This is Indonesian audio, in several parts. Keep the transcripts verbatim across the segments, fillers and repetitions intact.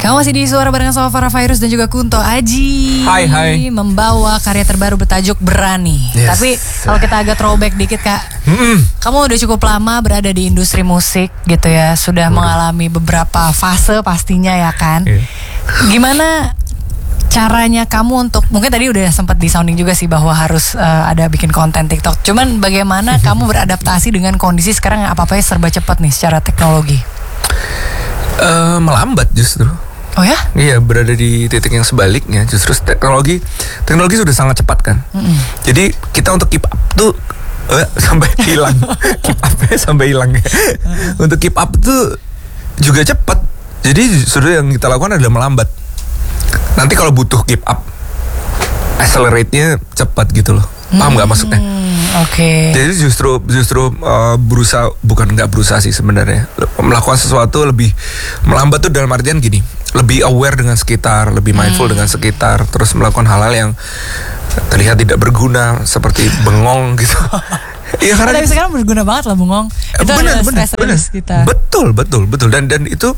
Kamu masih di Suara barengan sama Farah Fairuz dan juga Kunto Aji. Hai hai. Membawa karya terbaru bertajuk Berani. Yes. Tapi kalau kita agak throwback dikit Kak, Mm-mm. kamu udah cukup lama berada di industri musik gitu ya. Sudah udah. mengalami beberapa fase pastinya ya kan. Yeah. Gimana caranya kamu untuk, mungkin tadi udah sempat di sounding juga sih bahwa harus uh, ada bikin konten TikTok. Cuman bagaimana kamu beradaptasi dengan kondisi sekarang yang apa-apa serba cepat nih secara teknologi? Uh, melambat justru. Oh ya? Iya, berada di titik yang sebaliknya. Justru teknologi teknologi sudah sangat cepat kan. Mm-mm. Jadi kita untuk keep up tuh uh, sampai hilang. Keep up-nya sampai hilang ya. Untuk keep up tuh juga cepat. Jadi justru yang kita lakukan adalah melambat. Nanti kalau butuh keep up, accelerate-nya cepat gitu loh. Paham nggak maksudnya? Oke. Okay. Jadi justru justru uh, berusaha, bukan nggak berusaha sih sebenarnya, melakukan sesuatu lebih melambat tuh dalam artian gini, lebih aware dengan sekitar, lebih mindful hmm. dengan sekitar, terus melakukan hal-hal yang terlihat tidak berguna seperti bengong gitu. Iya karena tapi sekarang berguna banget lah bengong. Itu benar benar benar. Betul betul betul dan dan itu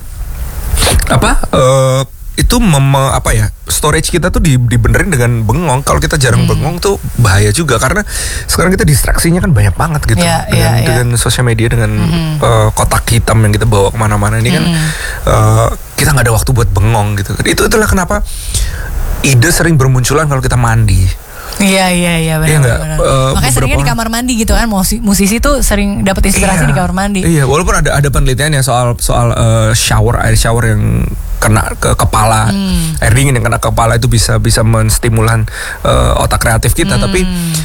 apa? Uh, itu mem, apa ya, storage kita tuh di, dibenerin dengan bengong. Kalau kita jarang hmm. bengong tuh bahaya juga, karena sekarang kita distraksinya kan banyak banget gitu yeah, dengan, yeah, dengan yeah. sosial media, dengan hmm. uh, kotak hitam yang kita bawa kemana-mana ini kan hmm. uh, kita nggak ada waktu buat bengong gitu. Itu itulah kenapa ide sering bermunculan kalau kita mandi. Iya iya iya benar. Uh, Makanya seringnya di kamar mandi gitu kan, musisi, musisi tuh sering dapat inspirasi iya, di kamar mandi. Iya, walaupun ada ada penelitian ya soal soal uh, shower air shower yang kena ke kepala, hmm. air dingin yang kena ke kepala itu bisa bisa menstimulan uh, otak kreatif kita. Hmm. Tapi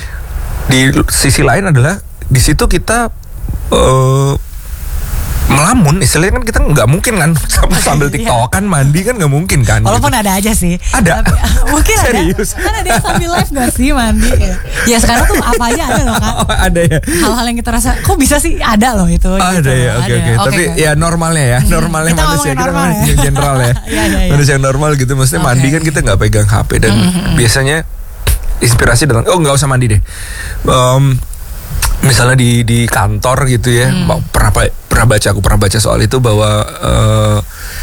di sisi lain adalah di situ kita uh, melamun, istilahnya kan kita nggak mungkin kan sambil tiktokan mandi kan nggak mungkin kan. Walaupun gitu. ada aja sih. Ada. Tapi, mungkin serius. Ada. Kan ada yang sambil live nggak sih mandi? Ya. ya sekarang tuh apa aja ada loh Kak. Oh, ada ya. Hal-hal yang kita rasa kok bisa sih ada loh itu. Ada gitu. ya. Oke okay, oke. Okay. Okay, Tapi okay. ya normalnya ya, normalnya kita manusia kita normal, manusia ya. general ya. ya, ya, ya. Manusia normal gitu. Maksudnya okay. mandi kan kita nggak pegang H P dan mm-hmm. biasanya inspirasi datang. Oh nggak usah mandi deh. Um, Misalnya di di kantor gitu ya, hmm. pernah pernah baca aku pernah baca soal itu bahwa uh,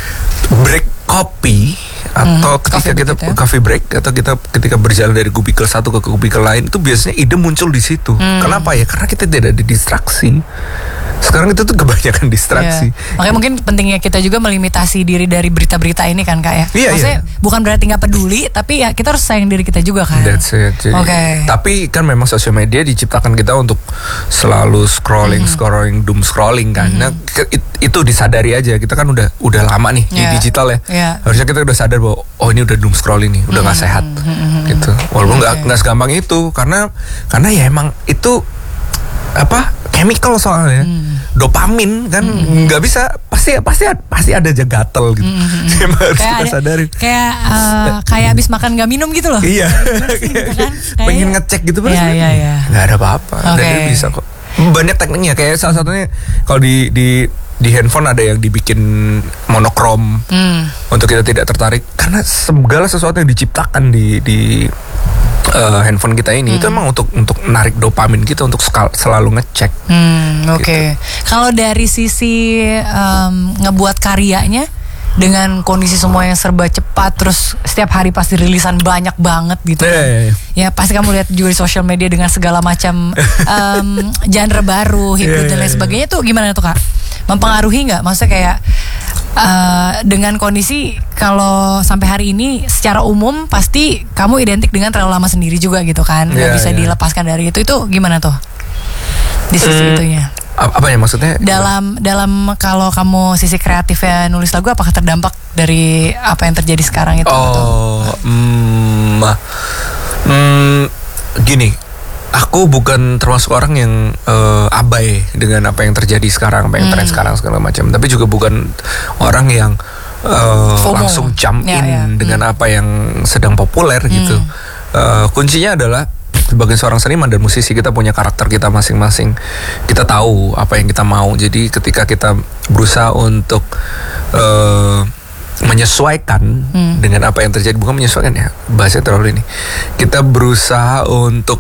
break kopi atau hmm, ketika kita ya? coffee break atau kita ketika berjalan dari kubikel satu ke kubikel lain itu biasanya ide muncul di situ. Hmm. Kenapa ya? Karena kita tidak ada distraksi. Sekarang itu tuh kebanyakan distraksi. Yeah. Makanya mungkin pentingnya kita juga melimitasi diri dari berita-berita ini kan Kak ya. Yeah, Maksudnya yeah. bukan berarti nggak peduli, tapi ya kita harus sayang diri kita juga kan. That's it. Oke. Okay. Tapi kan memang sosial media diciptakan kita untuk selalu scrolling, mm-hmm. scrolling, doom scrolling kan. Mm-hmm. Nah, it, itu disadari aja. Kita kan udah udah lama nih yeah. di digital ya. Yeah. Harusnya kita udah sadar bahwa oh ini udah doom scrolling nih, udah nggak mm-hmm. sehat. Mm-hmm. Gitu. Walaupun nggak okay. nggak segampang itu, karena karena ya emang itu apa? Chemical soalnya, hmm. dopamin kan nggak hmm. bisa, pasti pasti pasti ada aja gatel gitu. Hmm. harus kayak kita ada, sadarin. Kayak uh, kayak abis makan nggak minum gitu loh. Iya. gitu kan? Pengen ngecek gitu iya, iya, iya. nggak ada apa-apa. Okay. Dan itu bisa kok. Banyak tekniknya, kayak salah satunya kalau di di di handphone ada yang dibikin monokrom hmm. untuk kita tidak tertarik, karena segala sesuatu yang diciptakan di di Uh, handphone kita ini hmm. itu emang untuk untuk menarik dopamin kita untuk sekal, selalu ngecek. Hmm, Oke. Okay. Gitu. Kalau dari sisi um, ngebuat karyanya dengan kondisi semua yang serba cepat, terus setiap hari pasti rilisan banyak banget gitu. Yeah, yeah, yeah. Ya pasti kamu lihat juga di sosial media dengan segala macam um, genre baru, hip yeah, dan lain sebagainya tuh gimana tuh Kak? Mempengaruhi nggak? Maksudnya kayak Uh, dengan kondisi kalau sampai hari ini secara umum pasti kamu identik dengan terlalu lama sendiri juga gitu kan, nggak yeah, bisa yeah. dilepaskan dari itu. Itu gimana tuh di sisi hmm, itunya? Apa ya maksudnya? Dalam dalam kalau kamu sisi kreatifnya nulis lagu, apakah terdampak dari apa yang terjadi sekarang itu? Oh, hmm, hmm, gini. Aku bukan termasuk orang yang uh, abai dengan apa yang terjadi sekarang, apa yang tren hmm. sekarang segala macam. Tapi juga bukan orang yang uh, langsung jump in ya, ya. dengan hmm. apa yang sedang populer hmm. gitu. Uh, kuncinya adalah sebagai seorang seniman dan musisi, kita punya karakter kita masing-masing. Kita tahu apa yang kita mau. Jadi ketika kita berusaha untuk uh, menyesuaikan hmm. dengan apa yang terjadi, bukan menyesuaikan ya, bahasanya terlalu ini. Kita berusaha untuk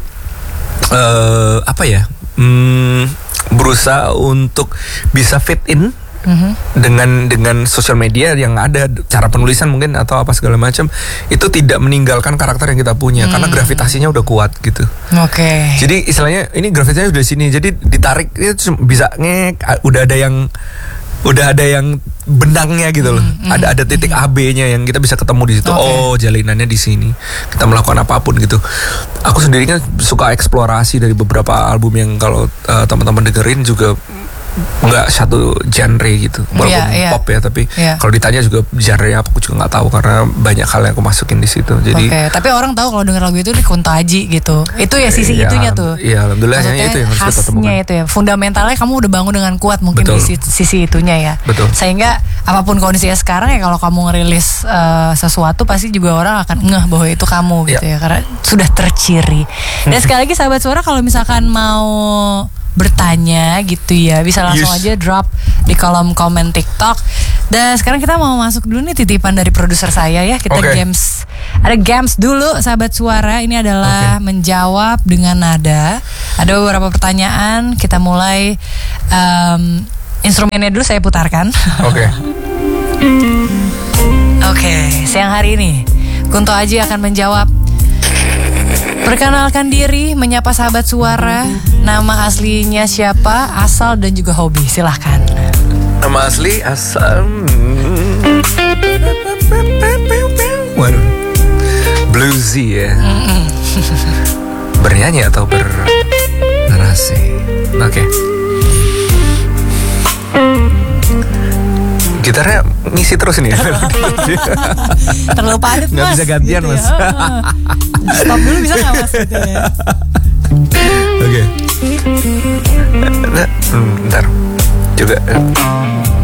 Uh, apa ya hmm, berusaha untuk bisa fit in Mm-hmm. dengan dengan sosial media yang ada, cara penulisan mungkin atau apa segala macam, itu tidak meninggalkan karakter yang kita punya mm. karena gravitasinya udah kuat gitu. Oke. Okay. Jadi istilahnya ini gravitasinya udah sini, jadi ditarik itu bisa ngek, udah ada yang udah ada yang benangnya gitu loh. Mm, mm, ada ada titik A B-nya yang kita bisa ketemu di situ. Okay. Oh, jalinannya di sini. Kita melakukan apapun gitu. Aku sendiri kan suka eksplorasi dari beberapa album yang kalau uh, teman-teman dengerin juga nggak satu genre gitu, walaupun yeah, yeah. pop ya, tapi yeah. kalau ditanya juga genre apa aku juga nggak tahu karena banyak hal yang aku masukin di situ. Jadi, okay. tapi orang tahu kalau denger lagu itu di Kunto Aji gitu. Itu ya sisi ya, itunya tuh. Iya, alhamdulillah ya, itu yang harus kita temukan. Khasnya itu ya, fundamentalnya kamu udah bangun dengan kuat mungkin. Betul. Di sisi, sisi itunya ya. Betul. Sehingga apapun kondisinya sekarang ya, kalau kamu ngerilis uh, sesuatu pasti juga orang akan ngeh bahwa itu kamu gitu ya, ya karena sudah terciri. Dan sekali lagi sahabat suara, kalau misalkan mau bertanya gitu ya, bisa langsung yes. aja drop di kolom komen TikTok. Dan sekarang kita mau masuk dulu nih titipan dari produser saya ya. Kita okay. games, ada games dulu sahabat suara. Ini adalah okay. menjawab dengan nada. Ada beberapa pertanyaan. Kita mulai um, instrumennya dulu saya putarkan. Oke. Okay. Oke, okay, siang hari ini Kunto Aji akan menjawab. Perkenalkan diri, menyapa sahabat suara, nama aslinya siapa, asal dan juga hobi. Silahkan. Nama asli, asal, waduh, bluesy ya. Bernyanyi atau bernarasi. Oke. Okay. Gitarnya ngisi terus ini ya. Terlalu padat mas. Gak bisa gantian gitu mas ya. Stop dulu bisa gak mas gitu ya. Oke okay. Bentar juga